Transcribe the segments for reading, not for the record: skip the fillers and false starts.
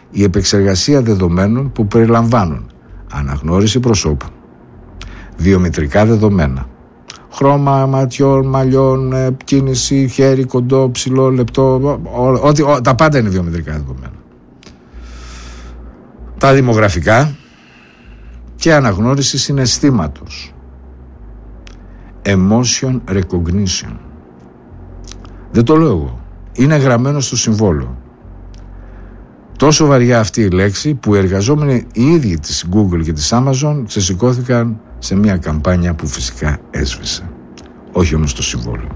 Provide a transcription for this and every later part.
η επεξεργασία δεδομένων που περιλαμβάνουν αναγνώριση προσώπου, βιομετρικά δεδομένα, χρώμα ματιών, μαλλιών, κίνηση, χέρι, κοντό, ψηλό, λεπτό, τα πάντα είναι βιομετρικά δεδομένα. Τα δημογραφικά και αναγνώριση συναισθήματος, emotion recognition. Δεν το λέω εγώ, είναι γραμμένο στο συμβόλαιο. Τόσο βαριά αυτή η λέξη που οι εργαζόμενοι οι ίδιοι της Google και της Amazon ξεσηκώθηκαν σε μια καμπάνια που φυσικά έσβησε. Όχι όμως το συμβόλαιο.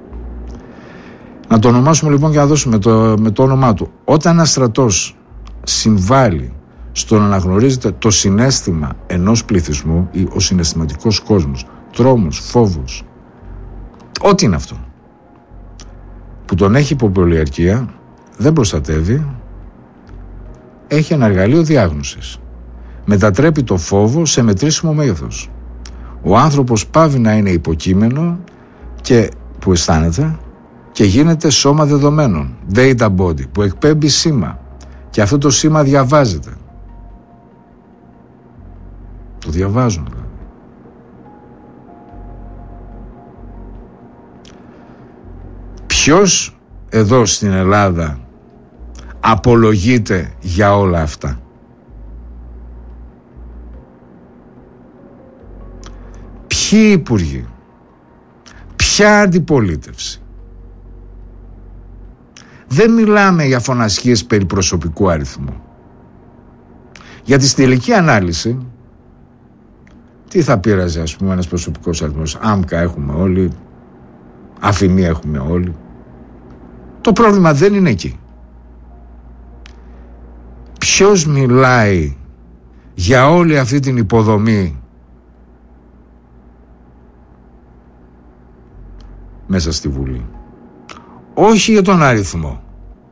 Να το ονομάσουμε λοιπόν και να δώσουμε με το όνομά του. Όταν ένας στρατός συμβάλλει στο να αναγνωρίζεται το συναίσθημα ενός πληθυσμού ή ο συναισθηματικός κόσμος, τρόμος, φόβος, ό,τι είναι αυτό που τον έχει υποπολιαρκία, δεν προστατεύει, έχει ένα εργαλείο διάγνωσης. Μετατρέπει το φόβο σε μετρήσιμο μέγεθος. Ο άνθρωπος πάβει να είναι υποκείμενο και που αισθάνεται και γίνεται σώμα δεδομένων, data body, που εκπέμπει σήμα και αυτό το σήμα διαβάζεται. Το διαβάζουν δηλαδή. Ποιος εδώ στην Ελλάδα απολογείται για όλα αυτά? Ποιοι υπουργοί, ποια αντιπολίτευση? Δεν μιλάμε για φωνασχίες περί προσωπικού αριθμού. Γιατί στη τελική ανάλυση τι θα πείραζε ας πούμε ένας προσωπικός αριθμός? Άμκα έχουμε όλοι, αφημία έχουμε όλοι. Το πρόβλημα δεν είναι εκεί. Ποιος μιλάει για όλη αυτή την υποδομή μέσα στη Βουλή? Όχι για τον αριθμό.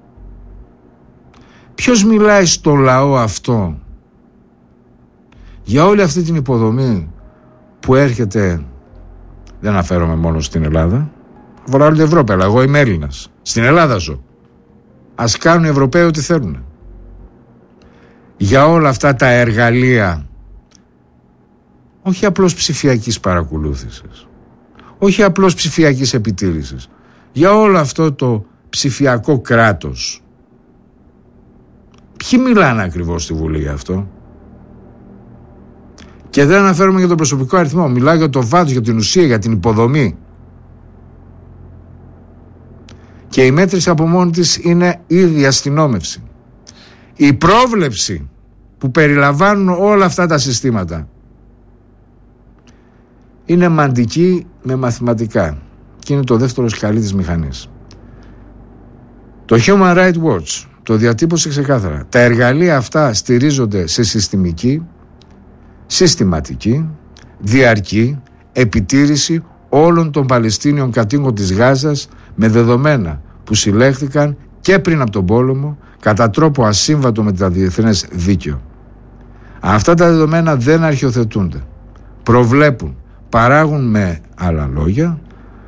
Ποιος μιλάει στο λαό αυτό για όλη αυτή την υποδομή που έρχεται? Δεν αναφέρομαι μόνο στην Ελλάδα, αφορά όλη την Ευρώπη, αλλά εγώ είμαι Έλληνας, στην Ελλάδα ζω. Ας κάνουν οι Ευρωπαίοι ό,τι θέλουν. Για όλα αυτά τα εργαλεία, όχι απλώς ψηφιακής παρακολούθησης, όχι απλώς ψηφιακής επιτήρησης, για όλο αυτό το ψηφιακό κράτος. Ποιοι μιλάνε ακριβώς στη Βουλή για αυτό? Και δεν αναφέρομαι για τον προσωπικό αριθμό, μιλάω για το βάθος, για την ουσία, για την υποδομή. Και η μέτρηση από μόνη της είναι ήδη αστυνόμευση. Η πρόβλεψη που περιλαμβάνουν όλα αυτά τα συστήματα είναι μαντική με μαθηματικά και είναι το δεύτερο σκαλί της μηχανής. Το Human Rights Watch το διατύπωσε ξεκάθαρα. Τα εργαλεία αυτά στηρίζονται σε συστηματική, διαρκή επιτήρηση όλων των Παλαιστίνιων κατοίκων της Γάζας με δεδομένα που συλλέχθηκαν και πριν από τον πόλεμο κατά τρόπο ασύμβατο με το διεθνές δίκαιο. Αυτά τα δεδομένα δεν αρχιοθετούνται. Προβλέπουν, παράγουν με άλλα λόγια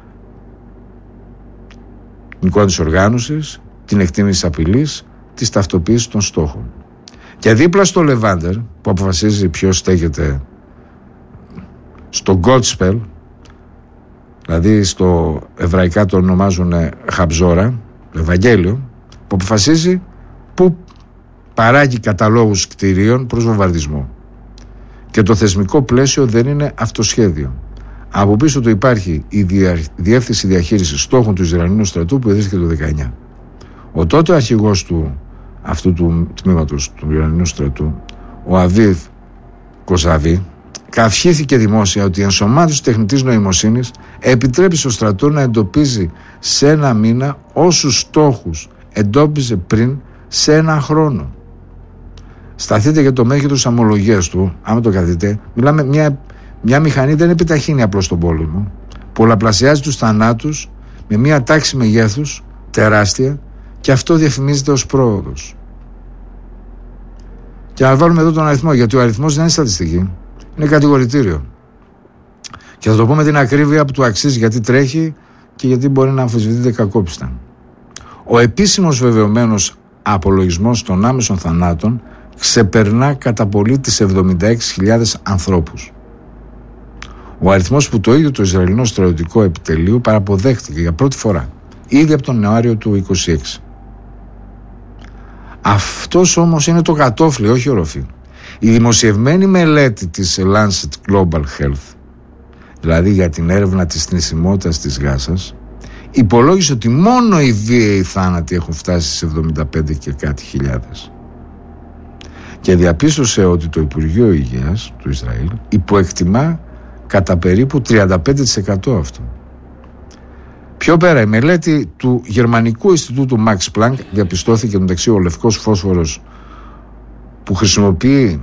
την εικόνα της οργάνωσης, την εκτίμηση της απειλής, της ταυτοποίησης των στόχων. Και δίπλα στο Λεβάντερ που αποφασίζει ποιος στέκεται στο Godspell, δηλαδή στο εβραϊκά το ονομάζουν Χαμπζόρα, το Ευαγγέλιο, που αποφασίζει που παράγει καταλόγους κτηρίων προς βομβαρδισμό. Και το θεσμικό πλαίσιο δεν είναι αυτοσχέδιο. Από πίσω του υπάρχει η Διεύθυνση Διαχείρισης Στόχων του Ισραηλινού στρατού που ιδρύθηκε το 19. Ο τότε αρχηγός αυτού του τμήματος του Ισραηλινού στρατού, ο Αβίδ Κοζαβή, καυχήθηκε δημόσια ότι η ενσωμάτωση τεχνητής νοημοσύνης επιτρέπει στο στρατό να εντοπίζει σε ένα μήνα όσους στόχους εντόπιζε πριν σε ένα χρόνο. Σταθείτε για το μέγεθος αμολογίας του, άμα το καθείτε. Μιλάμε μια μηχανή δεν επιταχύνει απλώς τον πόλεμο. Πολλαπλασιάζει τους θανάτους με μια τάξη μεγέθους τεράστια και αυτό διαφημίζεται ως πρόοδος. Και να βάλουμε εδώ τον αριθμό, γιατί ο αριθμός δεν είναι στατιστική, είναι κατηγορητήριο. Και θα το πω με την ακρίβεια που του αξίζει, γιατί τρέχει και γιατί μπορεί να αμφισβητείται κακόπιστα. Ο επίσημος βεβαιωμένος απολογισμός των άμεσων θανάτων ξεπερνά κατά πολύ τις 76.000 ανθρώπους. Ο αριθμός που το ίδιο το Ισραηλινό στρατιωτικό επιτελείο παραποδέχτηκε για πρώτη φορά ήδη από τον Ιανουάριο του 26. Αυτός όμως είναι το κατόφλι, όχι οροφή. Η δημοσιευμένη μελέτη της Lancet Global Health, δηλαδή για την έρευνα της θνησιμότητας της Γάζας, υπολόγισε ότι μόνο οι βίαιοι θάνατοι έχουν φτάσει στις 75 και κάτι χιλιάδες. Και διαπίστωσε ότι το Υπουργείο Υγείας του Ισραήλ υποεκτιμά κατά περίπου 35% αυτό. Πιο πέρα, η μελέτη του Γερμανικού Ινστιτούτου Max Planck διαπιστώθηκε μεταξύ ο λευκός φόσφορος που χρησιμοποιεί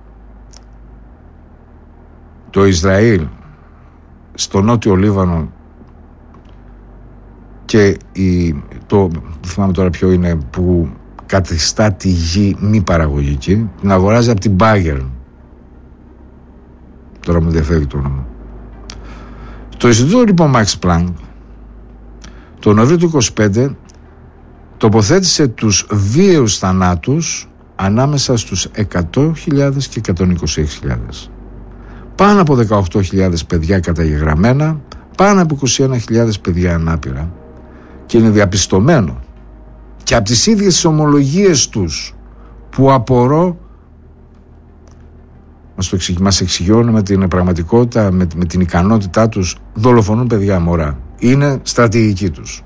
το Ισραήλ στο νότιο Λίβανο και δεν θυμάμαι τώρα ποιο είναι, που καθιστά τη γη μη παραγωγική, την αγοράζει από την Bayern. Τώρα μου διαφεύγει το όνομα. Το Ινστιτούτο λοιπόν Max Planck το Νοέμβριο του 25 τοποθέτησε τους βίαιους θανάτους ανάμεσα στους 100.000 και 126.000. Πάνω από 18.000 παιδιά καταγεγραμμένα, πάνω από 21.000 παιδιά ανάπηρα. Και είναι διαπιστωμένο και από τις ίδιες τις ομολογίες τους, που απορώ, μας εξηγιώνουν με την πραγματικότητα, με την ικανότητά τους, δολοφονούν παιδιά, μωρά. Είναι στρατηγική τους.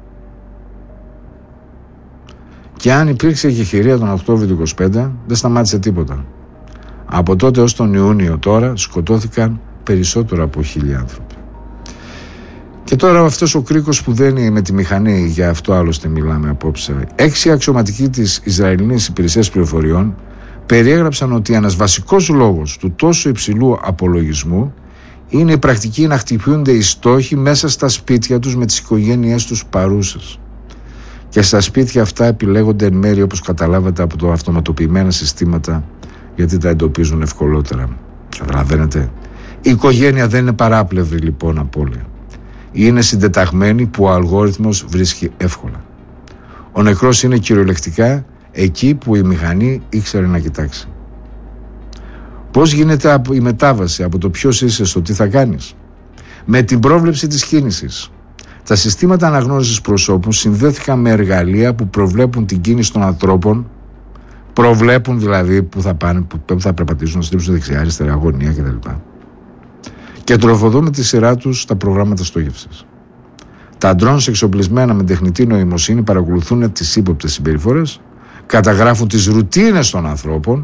Και αν υπήρξε εκεχηρία τον Οκτώβριο του 25, δεν σταμάτησε τίποτα. Από τότε ως τον Ιούνιο τώρα σκοτώθηκαν περισσότερο από 1.000 άνθρωποι. Και τώρα αυτός ο κρίκος που δένει με τη μηχανή, για αυτό άλλωστε μιλάμε απόψε. 6 αξιωματικοί της Ισραηλινής Υπηρεσίας Πληροφοριών περιέγραψαν ότι ένας βασικός λόγος του τόσο υψηλού απολογισμού είναι η πρακτική να χτυπιούνται οι στόχοι μέσα στα σπίτια τους με τις οικογένειές τους παρούσες. Και στα σπίτια αυτά επιλέγονται εν μέρει, όπως καταλάβατε, από το αυτοματοποιημένα συστήματα, γιατί τα εντοπίζουν ευκολότερα. Καταλαβαίνετε. Η οικογένεια δεν είναι παράπλευρη λοιπόν απώλεια. Είναι συντεταγμένη που ο αλγόριθμος βρίσκει εύκολα. Ο νεκρός είναι κυριολεκτικά εκεί που η μηχανή ήξερε να κοιτάξει. Πώς γίνεται η μετάβαση από το ποιος είσαι στο τι θα κάνεις? Με την πρόβλεψη της κίνησης. Τα συστήματα αναγνώρισης προσώπων συνδέθηκαν με εργαλεία που προβλέπουν την κίνηση των ανθρώπων, προβλέπουν δηλαδή που θα πάνε, που θα περπατήσουν, να στρίψουν δεξιά, αριστερά, γωνία κτλ. Και τροφοδούν με τη σειρά τους τα προγράμματα στόχευσης. Τα drones εξοπλισμένα με τεχνητή νοημοσύνη παρακολουθούν τις ύποπτες συμπεριφορές, καταγράφουν τις ρουτίνες των ανθρώπων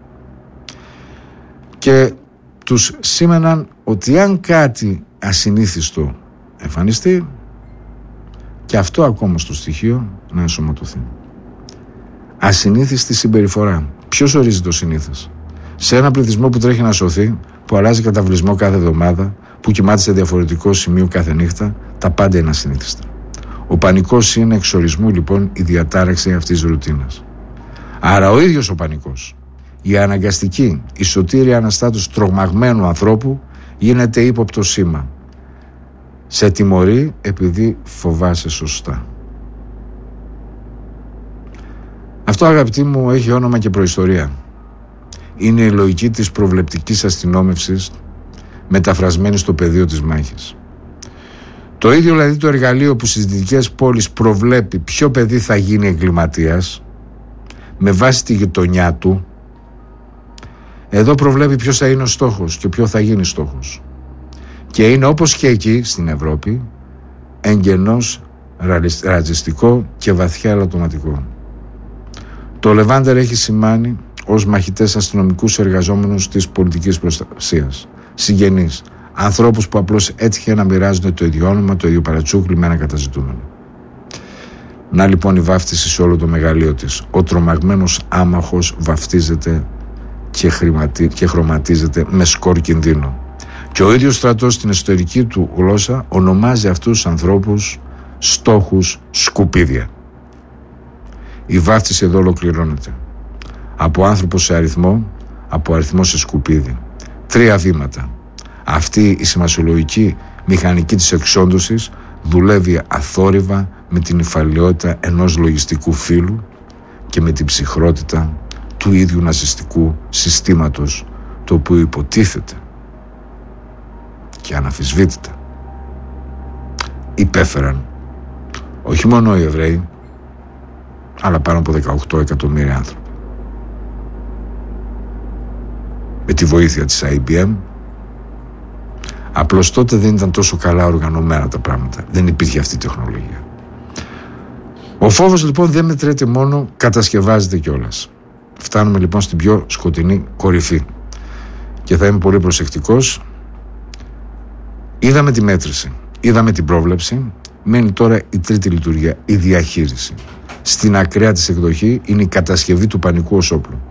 και τους σήμαιναν ότι αν κάτι ασυνήθιστο εμφανιστεί, και αυτό ακόμα στο στοιχείο να ενσωματωθεί. Ασυνήθιστη συμπεριφορά. Ποιος ορίζει το συνήθες? Σε ένα πληθυσμό που τρέχει να σωθεί, που αλλάζει καταβλισμό κάθε εβδομάδα, που κοιμάται σε διαφορετικό σημείο κάθε νύχτα, τα πάντα είναι ασυνήθιστα. Ο πανικός είναι εξορισμού λοιπόν η διατάραξη αυτής της ρουτίνας. Άρα ο ίδιος ο πανικός, η αναγκαστική, η σωτήρια αναστάτωση τρομαγμένου ανθρώπου γίνεται ύποπτο σήμα. Σε τιμωρεί επειδή φοβάσαι σωστά. Αυτό, αγαπητοί μου, έχει όνομα και προϊστορία. Είναι η λογική της προβλεπτικής αστυνόμευσης μεταφρασμένη στο πεδίο της μάχης. Το ίδιο δηλαδή το εργαλείο που στις δυτικές πόλεις προβλέπει ποιο παιδί θα γίνει εγκληματίας με βάση τη γειτονιά του, εδώ προβλέπει ποιος θα είναι ο στόχος και ποιο θα γίνει στόχος. Και είναι όπως και εκεί στην Ευρώπη εγγενώς ρατσιστικό και βαθιά ελαττωματικό. Το Λεβάντερ έχει σημάνει ως μαχητές αστυνομικούς εργαζόμενους της πολιτικής προστασίας, συγγενείς, ανθρώπους που απλώς έτυχε να μοιράζονται το ίδιο όνομα, το ίδιο παρατσούκλι με ένα καταζητούμενο. Να λοιπόν η βάφτιση σε όλο το μεγαλείο της. Ο τρομαγμένος άμαχος βαφτίζεται και χρωματίζεται με σκορ κινδύνου. Και ο ίδιος στρατός στην εσωτερική του γλώσσα ονομάζει αυτούς τους ανθρώπους στόχους σκουπίδια. Η βάφτιση εδώ ολοκληρώνεται. Από άνθρωπο σε αριθμό, από αριθμό σε σκουπίδι. 3 βήματα. Αυτή η σημασιολογική μηχανική της εξόντωσης δουλεύει αθόρυβα με την υφαλιότητα ενός λογιστικού φύλου, και με την ψυχρότητα του ίδιου ναζιστικού συστήματος, το οποίο υποτίθεται και αναμφισβήτητα υπέφεραν όχι μόνο οι Εβραίοι, αλλά πάνω από 18 εκατομμύρια άνθρωποι. Με τη βοήθεια της IBM. Απλώς τότε δεν ήταν τόσο καλά οργανωμένα τα πράγματα. Δεν υπήρχε αυτή η τεχνολογία. Ο φόβος λοιπόν δεν μετρέται μόνο, κατασκευάζεται κιόλας. Φτάνουμε λοιπόν στην πιο σκοτεινή κορυφή. Και θα είμαι πολύ προσεκτικός. Είδαμε τη μέτρηση, είδαμε την πρόβλεψη. Μένει τώρα η τρίτη λειτουργία, η διαχείριση. Στην ακραία της εκδοχή είναι η κατασκευή του πανικού ως όπλου.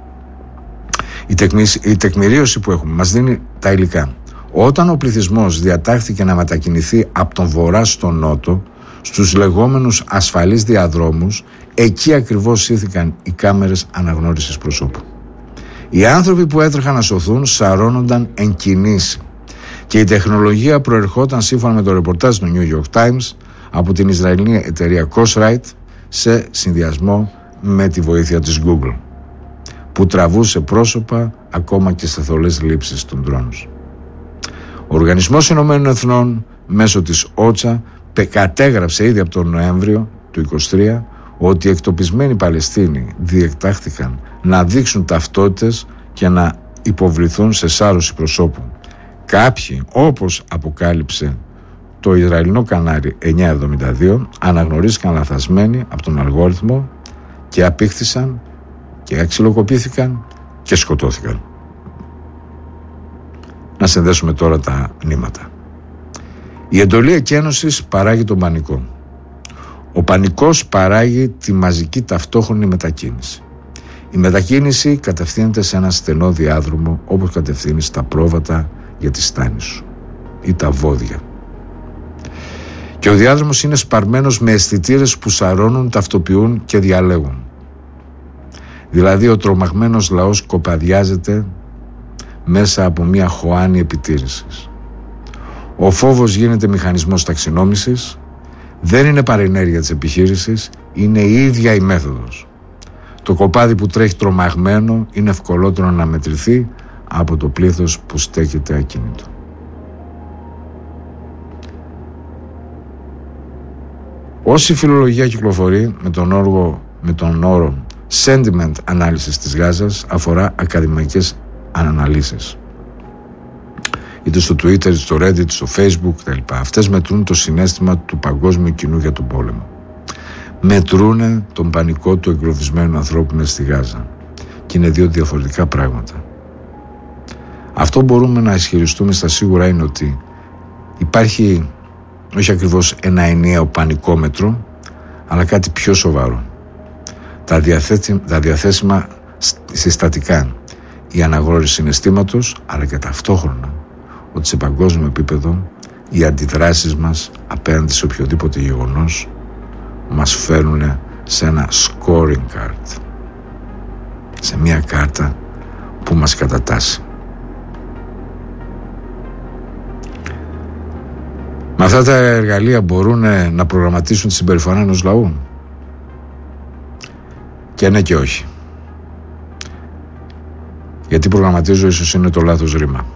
Η τεκμηρίωση που έχουμε μας δίνει τα υλικά. Όταν ο πληθυσμός διατάχθηκε να μετακινηθεί από τον βορρά στον νότο, στους λεγόμενους ασφαλείς διαδρόμους, εκεί ακριβώς ήθηκαν οι κάμερες αναγνώρισης προσώπου. Οι άνθρωποι που έτρεχαν να σωθούν σαρώνονταν εν κινήσει. Και η τεχνολογία προερχόταν, σύμφωνα με το ρεπορτάζ του New York Times, από την Ισραηλινή εταιρεία Cosrite, σε συνδυασμό με τη βοήθεια της Google, που τραβούσε πρόσωπα ακόμα και σε θολές λήψεις των drones. Ο Οργανισμός Ηνωμένων Εθνών μέσω της OCHA κατέγραψε ήδη από τον Νοέμβριο του 2023 ότι οι εκτοπισμένοι Παλαιστίνοι διεκτάχθηκαν να δείξουν ταυτότητες και να υποβληθούν σε σάρωση προσώπου. Κάποιοι, όπως αποκάλυψε το Ισραηλινό κανάλι 972, αναγνωρίστηκαν λαθασμένοι από τον αλγόριθμο και απήχθησαν και αξιλοκοπήθηκαν και σκοτώθηκαν. Να συνδέσουμε τώρα τα νήματα. Η εντολή εκένωσης παράγει τον πανικό. Ο πανικός παράγει τη μαζική ταυτόχρονη μετακίνηση. Η μετακίνηση κατευθύνεται σε ένα στενό διάδρομο, όπως κατευθύνεις τα πρόβατα για τη στάνη σου ή τα βόδια. Και ο διάδρομος είναι σπαρμένος με αισθητήρες που σαρώνουν, ταυτοποιούν και διαλέγουν. Δηλαδή ο τρομαγμένος λαός κοπαδιάζεται μέσα από μια χωάνη επιτήρησης. Ο φόβος γίνεται μηχανισμός ταξινόμησης, δεν είναι παρενέργεια της επιχείρησης, είναι η ίδια η μέθοδος. Το κοπάδι που τρέχει τρομαγμένο είναι ευκολότερο να μετρηθεί από το πλήθος που στέκεται ακίνητο. Όση φιλολογία κυκλοφορεί με τον όρο sentiment analysis της Γάζας αφορά ακαδημαϊκές αναλύσεις. Είτε στο Twitter, είτε στο Reddit, είτε στο Facebook κτλ. Αυτές μετρούν το συναίσθημα του παγκόσμιου κοινού για τον πόλεμο. Μετρούνε τον πανικό του εγκλωβισμένου ανθρώπου μέσα στη Γάζα. Και είναι δύο διαφορετικά πράγματα. Αυτό μπορούμε να ισχυριστούμε στα σίγουρα είναι ότι υπάρχει όχι ακριβώς ένα ενιαίο πανικόμετρο, αλλά κάτι πιο σοβαρό. Τα διαθέσιμα συστατικά, η αναγνώριση συναισθήματος, αλλά και ταυτόχρονα ότι σε παγκόσμιο επίπεδο οι αντιδράσεις μας απέναντι σε οποιοδήποτε γεγονός μας φέρνουν σε ένα scoring card, σε μια κάρτα που μας κατατάσσει. Με αυτά τα εργαλεία μπορούν να προγραμματίσουν τη συμπεριφορά ενός λαού? Και ναι και όχι. Γιατί προγραμματίζω ίσως είναι το λάθος ρήμα.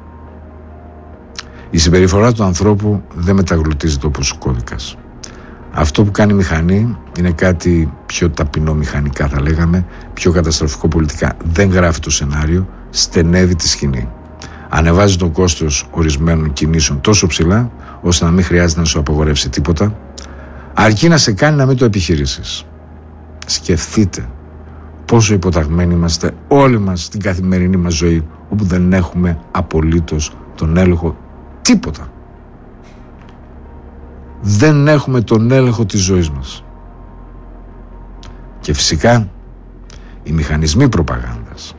Η συμπεριφορά του ανθρώπου δεν μεταγλωτίζεται όπως ο κώδικας. Αυτό που κάνει η μηχανή είναι κάτι πιο ταπεινό μηχανικά, θα λέγαμε, πιο καταστροφικό πολιτικά. Δεν γράφει το σενάριο, στενεύει τη σκηνή. Ανεβάζει το κόστος ορισμένων κινήσεων τόσο ψηλά, ώστε να μην χρειάζεται να σου απαγορεύσει τίποτα, αρκεί να σε κάνει να μην το επιχειρήσεις. Σκεφτείτε πόσο υποταγμένοι είμαστε όλοι μας στην καθημερινή μας ζωή, όπου δεν έχουμε απολύτως τον έλεγχο τίποτα. Δεν έχουμε τον έλεγχο της ζωής μας. Και φυσικά οι μηχανισμοί προπαγάνδας.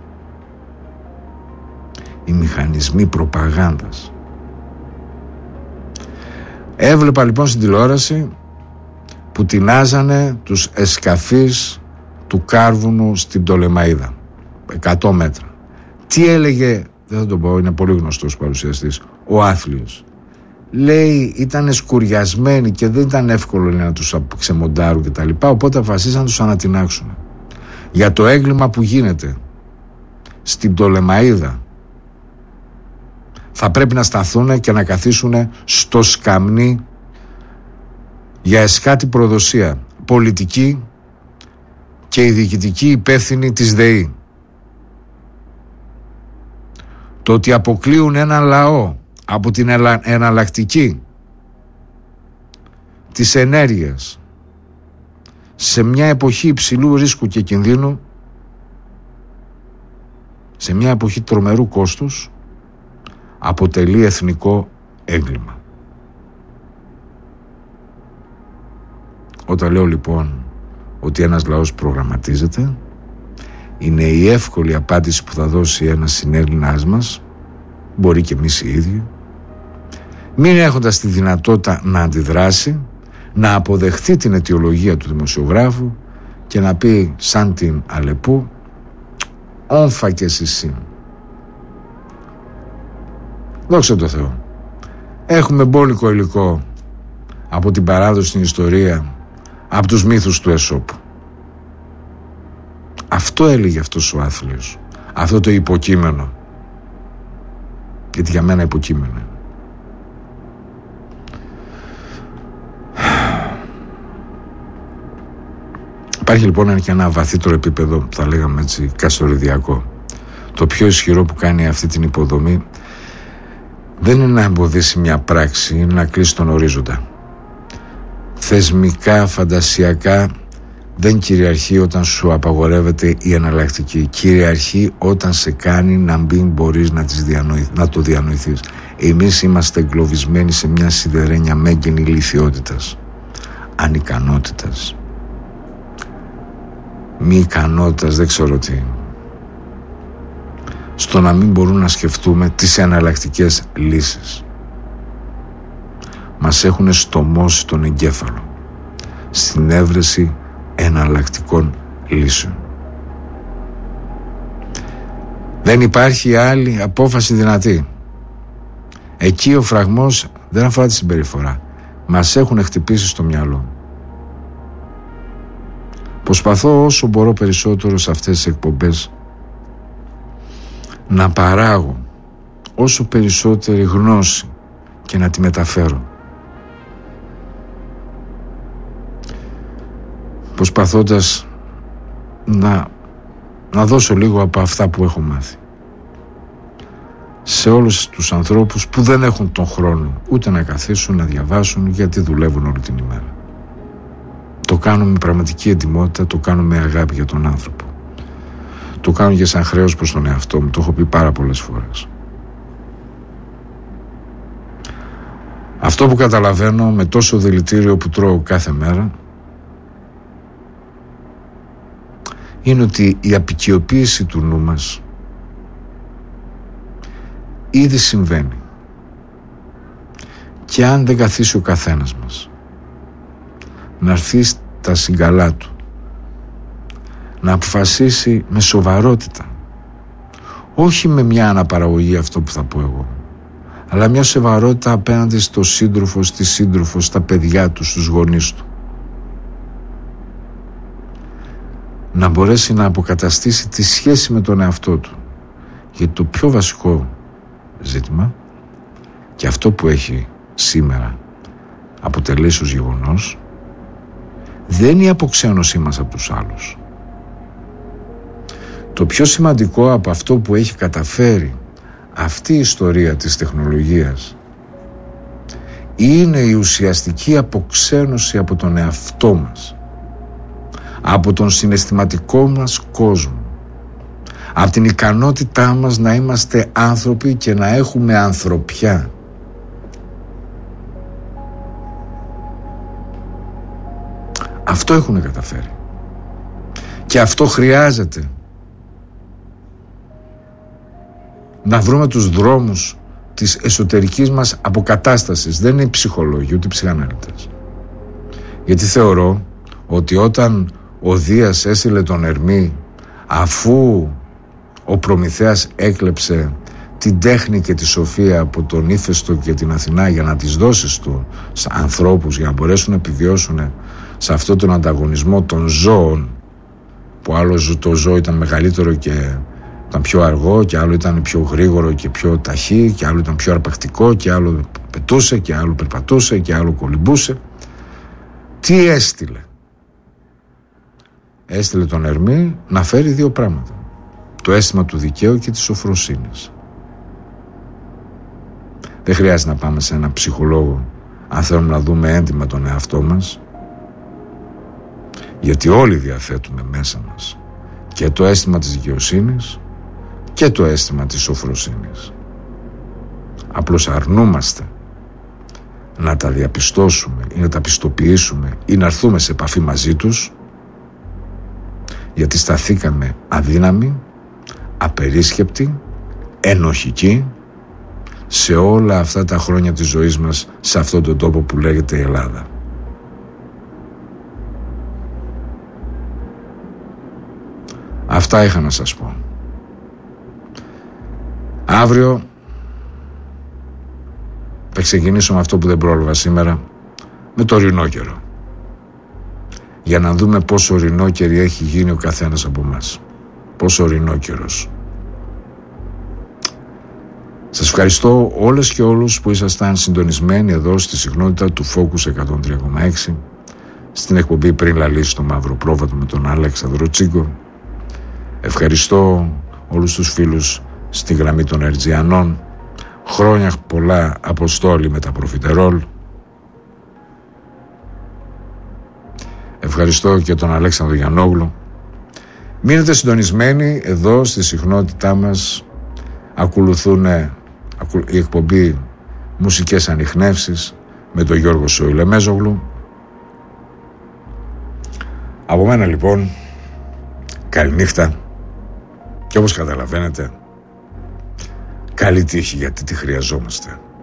Έβλεπα λοιπόν στην τηλεόραση που τεινάζανε τους εσκαφείς του Κάρβουνου στην Πτολεμαΐδα, 100 μέτρα. Τι έλεγε, δεν θα το πω, είναι πολύ γνωστός παρουσιαστής, ο άθλιος. Λέει ήταν σκουριασμένοι και δεν ήταν εύκολο να τους ξεμοντάρουν και τα λοιπά, οπότε αποφασίσαν να τους ανατινάξουν. για το έγκλημα που γίνεται στην Πτολεμαΐδα, θα πρέπει να σταθούν και να καθίσουν στο σκαμνί για εσχάτη προδοσία πολιτική και η διοικητική υπεύθυνη της ΔΕΗ. Το ότι αποκλείουν έναν λαό από την εναλλακτική της ενέργειας σε μια εποχή υψηλού ρίσκου και κινδύνου, σε μια εποχή τρομερού κόστους, αποτελεί εθνικό έγκλημα. Όταν λέω λοιπόν ότι ένας λαός προγραμματίζεται, είναι η εύκολη απάντηση που θα δώσει ένας συνέλληνας μας, μπορεί και εμείς οι ίδιοι, μην έχοντας τη δυνατότητα να αντιδράσει, να αποδεχθεί την αιτιολογία του δημοσιογράφου και να πει σαν την Αλεπού, όμφα και εσύ. Δόξα τω Θεώ, έχουμε μπόλικο υλικό από την παράδοση στην ιστορία, από τους μύθους του Αισόπου. Αυτό έλεγε αυτός ο άθλιος, αυτό το υποκείμενο, γιατί για μένα υποκείμενο. Υπάρχει λοιπόν και ένα βαθύτερο επίπεδο, θα λέγαμε έτσι, καστοριδιακό. Το πιο ισχυρό που κάνει αυτή την υποδομή δεν είναι να εμποδίσει μια πράξη, είναι να κλείσει τον ορίζοντα. Θεσμικά, φαντασιακά δεν κυριαρχεί όταν σου απαγορεύεται η εναλλακτική. Κυριαρχεί όταν σε κάνει να μην μπορείς να το διανοηθείς. Εμείς είμαστε εγκλωβισμένοι σε μια σιδερένια μέγενη ηλιθιότητας, ανικανότητας, μη ικανότητας, δεν ξέρω τι, στο να μην μπορούμε να σκεφτούμε τις εναλλακτικές λύσεις. Μας έχουν στομώσει τον εγκέφαλο στην έβρεση εναλλακτικών λύσεων. Δεν υπάρχει άλλη απόφαση δυνατή. Εκεί ο φραγμός δεν αφορά τη συμπεριφορά. Μας έχουν χτυπήσει στο μυαλό. Προσπαθώ όσο μπορώ περισσότερο σε αυτές τις εκπομπές να παράγω όσο περισσότερη γνώση και να τη μεταφέρω. Προσπαθώντας να δώσω λίγο από αυτά που έχω μάθει σε όλους τους ανθρώπους που δεν έχουν τον χρόνο ούτε να καθίσουν να διαβάσουν, γιατί δουλεύουν όλη την ημέρα. Το κάνω με πραγματική εντιμότητα, το κάνω με αγάπη για τον άνθρωπο. Το κάνω και σαν χρέος προς τον εαυτό μου, το έχω πει πάρα πολλές φορές. Αυτό που καταλαβαίνω με τόσο δηλητήριο που τρώω κάθε μέρα είναι ότι η απικιοποίηση του νου μας ήδη συμβαίνει. Και αν δεν καθίσει ο καθένας μας να έρθει στα συγκαλά του, να αποφασίσει με σοβαρότητα, όχι με μια αναπαραγωγή, αυτό που θα πω εγώ, αλλά μια σοβαρότητα απέναντι στο σύντροφο, στη σύντροφο, στα παιδιά του, στους γονείς του, να μπορέσει να αποκαταστήσει τη σχέση με τον εαυτό του. Γιατί το πιο βασικό ζήτημα, και αυτό που έχει σήμερα αποτελέσει ως γεγονός, δεν είναι η αποξένωσή μας από τους άλλους. Το πιο σημαντικό από αυτό που έχει καταφέρει αυτή η ιστορία της τεχνολογίας είναι η ουσιαστική αποξένωση από τον εαυτό μας, από τον συναισθηματικό μας κόσμο, από την ικανότητά μας να είμαστε άνθρωποι και να έχουμε ανθρωπιά. Αυτό έχουν καταφέρει. Και αυτό χρειάζεται. Να βρούμε τους δρόμους της εσωτερικής μας αποκατάστασης. Δεν είναι οι ψυχολόγοι ούτε οι ψυχαναλυτές. Γιατί θεωρώ ότι όταν ο Δίας έστειλε τον Ερμή, αφού ο Προμηθέας έκλεψε την τέχνη και τη σοφία από τον Ήφαιστο και την Αθηνά για να τις δώσει στους ανθρώπους, για να μπορέσουν να επιβιώσουν σε αυτόν τον ανταγωνισμό των ζώων που άλλο το ζώο ήταν μεγαλύτερο και ήταν πιο αργό, και άλλο ήταν πιο γρήγορο και πιο ταχύ, και άλλο ήταν πιο αρπακτικό, και άλλο πετούσε, και άλλο περπατούσε, και άλλο κολυμπούσε. Τι έστειλε? Έστειλε τον Ερμή να φέρει δύο πράγματα: το αίσθημα του δικαίου και της σοφροσύνης. Δεν χρειάζεται να πάμε σε έναν ψυχολόγο αν θέλουμε να δούμε έντιμα τον εαυτό μας, γιατί όλοι διαθέτουμε μέσα μας και το αίσθημα της δικαιοσύνης και το αίσθημα της σοφροσύνης. Απλώς αρνούμαστε να τα διαπιστώσουμε ή να τα πιστοποιήσουμε ή να έρθουμε σε επαφή μαζί τους, γιατί σταθήκαμε αδύναμοι, απερίσκεπτοι, ενοχικοί σε όλα αυτά τα χρόνια της ζωής μας σε αυτόν τον τόπο που λέγεται Ελλάδα. Αυτά είχα να σας πω. Αύριο θα ξεκινήσω με αυτό που δεν πρόλαβα σήμερα, με το ρινόκερο, για να δούμε πόσο ρινόκερη έχει γίνει ο καθένας από εμάς. Πόσο ρινόκερος. Σας ευχαριστώ όλες και όλους που ήσασταν συντονισμένοι εδώ στη συχνότητα του Focus 103,6, στην εκπομπή Πριν Λαλήσει το Μαύρο Πρόβατο με τον Αλέξανδρο Τσίγκο. Ευχαριστώ όλους τους φίλους στη γραμμή των Ερτζιανών. Χρόνια πολλά, Αποστόλη με τα προφιτερόλ. Ευχαριστώ και τον Αλέξανδρο Γιαννόγλου. Μείνετε συντονισμένοι εδώ στη συχνότητά μας. Ακολουθούν η εκπομπή Μουσικές Ανιχνεύσεις με τον Γιώργο Σοηλεμέζογλου. Από μένα λοιπόν, καληνύχτα, και όπως καταλαβαίνετε, καλή τύχη, γιατί τη χρειαζόμαστε.